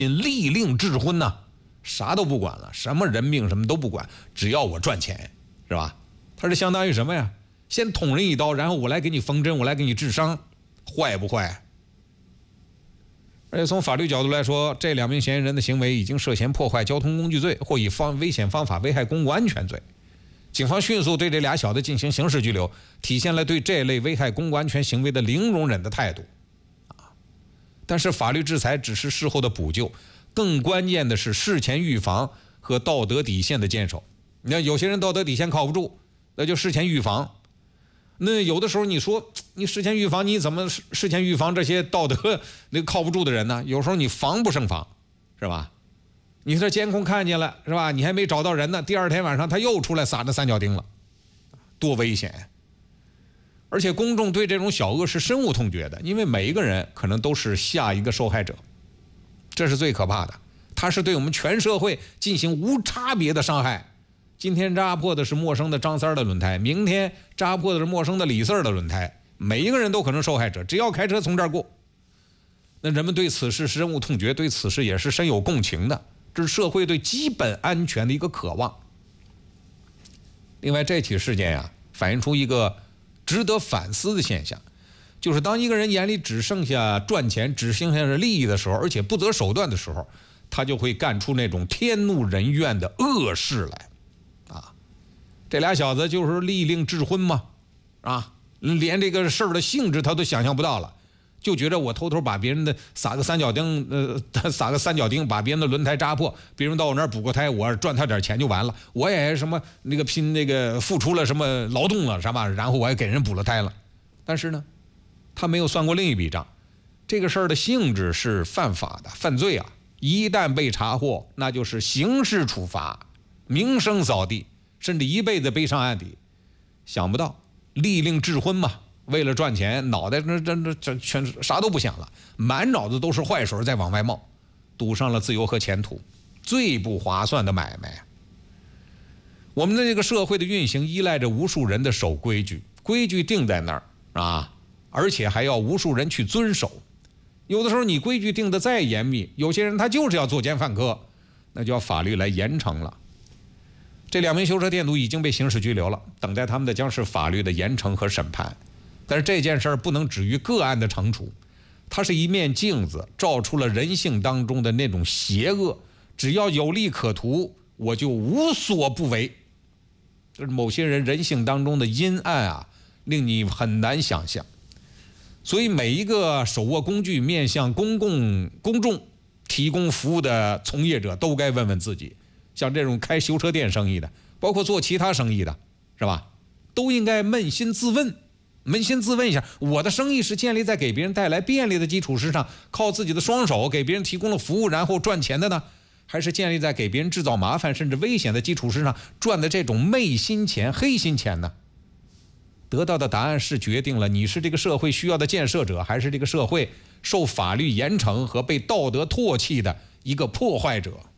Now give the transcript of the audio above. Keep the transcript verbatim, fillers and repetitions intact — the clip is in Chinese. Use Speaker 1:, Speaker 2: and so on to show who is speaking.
Speaker 1: 利令智昏呐、啊，啥都不管了，什么人命什么都不管，只要我赚钱，是吧？他是相当于什么呀？先捅人一刀，然后我来给你缝针，我来给你治伤，坏不坏？而且从法律角度来说，这两名嫌疑人的行为已经涉嫌破坏交通工具罪或以方危险方法危害公共安全罪。警方迅速对这俩小子进行刑事拘留，体现了对这类危害公共安全行为的零容忍的态度。但是法律制裁只是事后的补救，更关键的是事前预防和道德底线的坚守。你看有些人道德底线靠不住，那就事前预防。那有的时候你说你事前预防，你怎么事前预防这些道德那靠不住的人呢？有时候你防不胜防，是吧？你这监控看见了，是吧？你还没找到人呢，第二天晚上他又出来撒着三角钉了，多危险！而且公众对这种小恶是深恶痛绝的，因为每一个人可能都是下一个受害者，这是最可怕的。它是对我们全社会进行无差别的伤害。今天扎破的是陌生的张三的轮胎，明天扎破的是陌生的李四的轮胎，每一个人都可能受害者，只要开车从这儿过。那人们对此事深恶痛绝，对此事也是深有共情的，这是社会对基本安全的一个渴望。另外，这起事件呀、啊，反映出一个值得反思的现象，就是当一个人眼里只剩下赚钱，只剩下利益的时候，而且不择手段的时候，他就会干出那种天怒人怨的恶事来。啊，这俩小子就是利令智昏嘛，啊，连这个事儿的性质他都想象不到了，就觉得我偷偷把别人的撒个三角钉，呃，撒个三角钉，把别人的轮胎扎破，别人到我那儿补个胎，我赚他点钱就完了，我也什么那个拼那个付出了什么劳动了，是吧？然后我也给人补了胎了，但是呢，他没有算过另一笔账，这个事儿的性质是犯法的，犯罪啊！一旦被查获，那就是刑事处罚，名声扫地，甚至一辈子背上案底。想不到利令智昏嘛，为了赚钱，脑袋这这这这全啥都不想了，满脑子都是坏水在往外冒，赌上了自由和前途，最不划算的买卖。我们的这个社会的运行依赖着无数人的守规矩，规矩定在那儿啊，而且还要无数人去遵守。有的时候你规矩定得再严密，有些人他就是要作奸犯科，那就要法律来严惩了。这两名修车店主已经被刑事拘留了，等待他们的将是法律的严惩和审判。但是这件事儿不能止于个案的惩处，它是一面镜子，照出了人性当中的那种邪恶。只要有利可图，我就无所不为。就是某些人人性当中的阴暗啊，令你很难想象。所以每一个手握工具面向公共公众提供服务的从业者都该问问自己，像这种开修车店生意的，包括做其他生意的，是吧？都应该扪心自问，扪心自问一下，我的生意是建立在给别人带来便利的基础之上，靠自己的双手给别人提供了服务然后赚钱的呢，还是建立在给别人制造麻烦甚至危险的基础之上赚的这种昧心钱黑心钱呢？得到的答案是决定了你是这个社会需要的建设者，还是这个社会受法律严惩和被道德唾弃的一个破坏者。